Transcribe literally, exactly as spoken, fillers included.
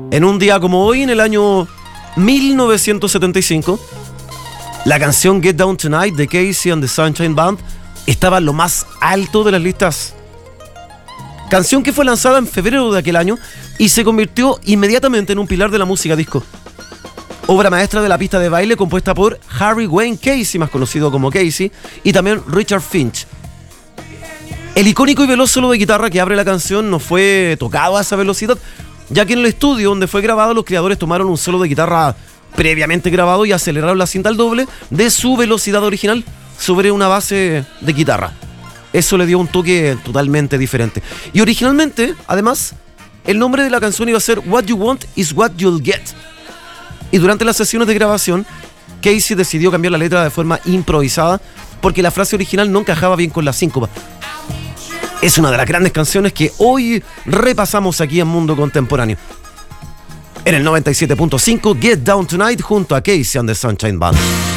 En un día como hoy, en el año mil novecientos setenta y cinco, la canción Get Down Tonight de Casey and the Sunshine Band estaba en lo más alto de las listas. Canción que fue lanzada en febrero de aquel año y se convirtió inmediatamente en un pilar de la música disco. Obra maestra de la pista de baile compuesta por Harry Wayne Casey, más conocido como Casey, y también Richard Finch. El icónico y veloz solo de guitarra que abre la canción no fue tocado a esa velocidad, ya que en el estudio donde fue grabado los creadores tomaron un solo de guitarra previamente grabado y aceleraron la cinta al doble de su velocidad original sobre una base de guitarra. Eso le dio un toque totalmente diferente. Y originalmente, además, el nombre de la canción iba a ser What You Want Is What You'll Get. Y durante las sesiones de grabación, Casey decidió cambiar la letra de forma improvisada porque la frase original no encajaba bien con la síncopa. Es una de las grandes canciones que hoy repasamos aquí en Mundo Contemporáneo. En el noventa y siete punto cinco, Get Down Tonight junto a Casey and the Sunshine Band.